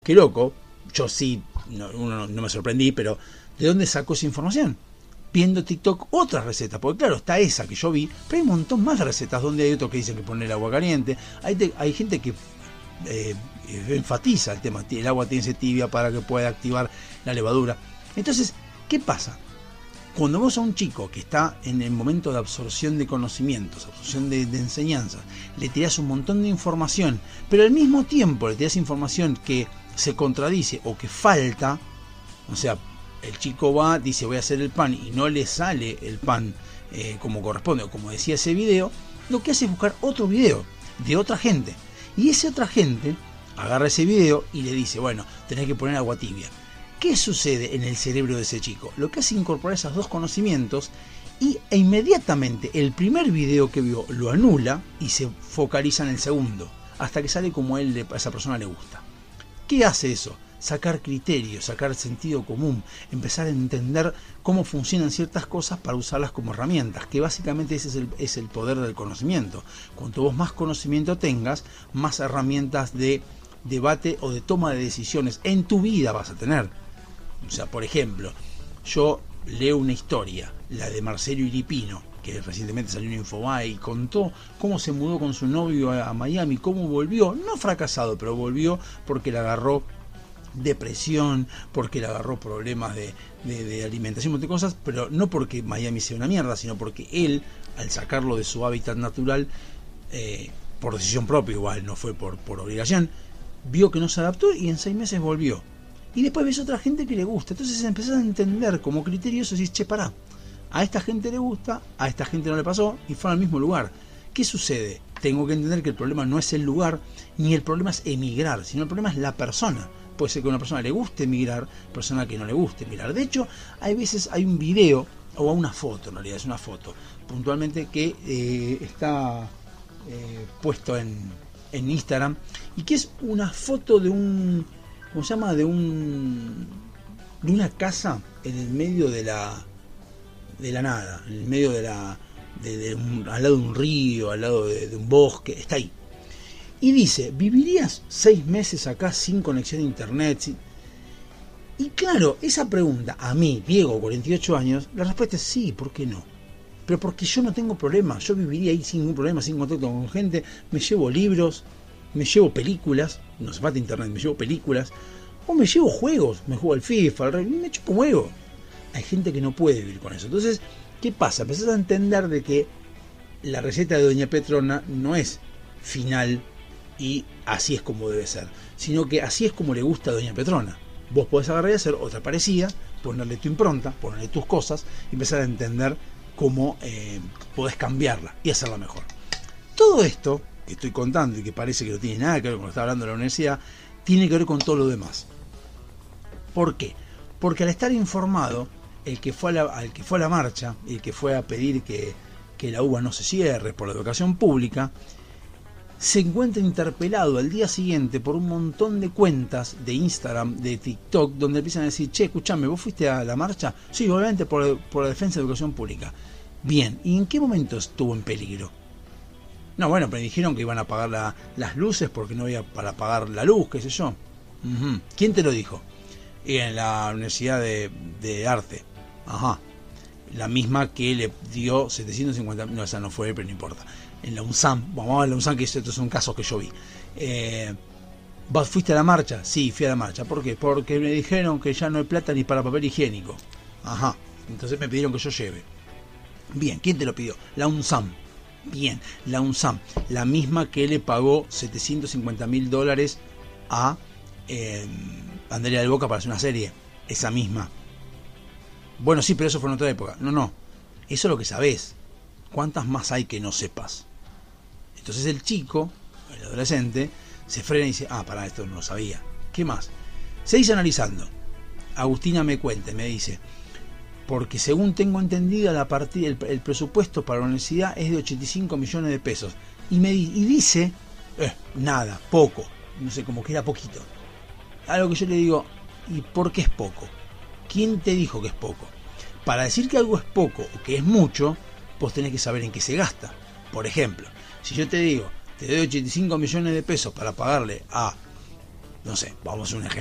qué loco, yo sí, no me sorprendí, pero ¿de dónde sacó esa información? Viendo TikTok otras recetas, porque claro, está esa que yo vi, pero hay un montón más de recetas donde hay otros que dicen que poner agua caliente, hay gente que enfatiza el tema, el agua tiene que ser tibia para que pueda activar la levadura. Entonces, ¿qué pasa? Cuando vos a un chico que está en el momento de absorción de conocimientos, absorción de enseñanzas, le tirás un montón de información, pero al mismo tiempo le tirás información que se contradice o que falta, o sea, el chico va, dice voy a hacer el pan y no le sale el pan como corresponde o como decía ese video, lo que hace es buscar otro video de otra gente. Y esa otra gente agarra ese video y le dice, bueno, tenés que poner agua tibia. ¿Qué sucede en el cerebro de ese chico? Lo que hace es incorporar esos dos conocimientos e inmediatamente el primer video que vio lo anula y se focaliza en el segundo, hasta que sale como a esa persona le gusta. ¿Qué hace eso? Sacar criterios, sacar sentido común, empezar a entender cómo funcionan ciertas cosas para usarlas como herramientas, que básicamente ese es el poder del conocimiento. Cuanto vos más conocimiento tengas, más herramientas de debate o de toma de decisiones en tu vida vas a tener. O sea, por ejemplo, yo leo una historia, la de Marcelo Iripino, que recientemente salió en Infobae y contó cómo se mudó con su novio a Miami, cómo volvió, no fracasado, pero volvió porque le agarró depresión, porque le agarró problemas de alimentación, de cosas, pero no porque Miami sea una mierda, sino porque él, al sacarlo de su hábitat natural, por decisión propia igual, no fue por obligación, vio que no se adaptó y en 6 meses volvió. Y después ves otra gente que le gusta, entonces empezás a entender como criterio eso y decís, che, pará, a esta gente le gusta, a esta gente no le pasó y fueron al mismo lugar. ¿Qué sucede? Tengo que entender que el problema no es el lugar, ni el problema es emigrar, sino el problema es la persona. Puede ser que a una persona le guste emigrar, persona que no le guste emigrar. De hecho, hay veces hay un video, o una foto, en realidad es una foto, puntualmente que está puesto en Instagram, y que es una foto de un, ¿cómo se llama? De una casa en el medio de la nada, en el medio al lado de un río, al lado de un bosque, está ahí. Y dice, ¿vivirías 6 meses acá sin conexión a internet? Y claro, esa pregunta, a mí, Diego, 48 años, la respuesta es sí, ¿por qué no? Pero porque yo no tengo problema, yo viviría ahí sin ningún problema, sin contacto con gente, me llevo libros, me llevo películas, no se falta internet, me llevo películas, o me llevo juegos, me juego al FIFA, me chupo un huevo. Hay gente que no puede vivir con eso. Entonces, ¿qué pasa? Empezás a entender de que la receta de Doña Petrona no es final y así es como debe ser, sino que así es como le gusta a Doña Petrona. Vos podés agarrar y hacer otra parecida, ponerle tu impronta, ponerle tus cosas y empezar a entender cómo podés cambiarla y hacerla mejor. Todo esto que estoy contando y que parece que no tiene nada que ver con lo que está hablando de la universidad, tiene que ver con todo lo demás. ¿Por qué? Porque al estar informado, el que fue a la marcha, el que fue a pedir que la UBA no se cierre por la educación pública, se encuentra interpelado al día siguiente por un montón de cuentas de Instagram, de TikTok, donde empiezan a decir, che, escuchame, ¿vos fuiste a la marcha? Sí, obviamente por la defensa de la educación pública. Bien, ¿y en qué momento estuvo en peligro? No, bueno, pero dijeron que iban a apagar las luces porque no había para apagar la luz, qué sé yo. Uh-huh. ¿Quién te lo dijo? Y en la Universidad de Arte. Ajá. La misma que le dio 750, no, esa no fue, pero no importa. En la UNSAM, vamos a la UNSAM, que estos son casos que yo vi. ¿Vos fuiste a la marcha? Sí, fui a la marcha. ¿Por qué? Porque me dijeron que ya no hay plata ni para papel higiénico. Ajá. Entonces me pidieron que yo lleve. Bien, ¿quién te lo pidió? La UNSAM. Bien, la UNSAM, la misma que le pagó $750,000 a Andrea del Boca para hacer una serie. Esa misma. Bueno, sí, pero eso fue en otra época. No. Eso es lo que sabés. ¿Cuántas más hay que no sepas? Entonces el chico, el adolescente, se frena y dice, pará, esto no lo sabía. ¿Qué más? Seguís analizando. Agustina me cuenta, me dice, porque según tengo entendido, el presupuesto para la universidad es de 85 millones de pesos. Y dice, nada, poco. No sé, como que era poquito. A lo que yo le digo, ¿y por qué es poco? ¿Quién te dijo que es poco? Para decir que algo es poco o que es mucho, vos tenés que saber en qué se gasta. Por ejemplo, si yo te digo, te doy 85 millones de pesos para pagarle a no sé, vamos a un ejemplo.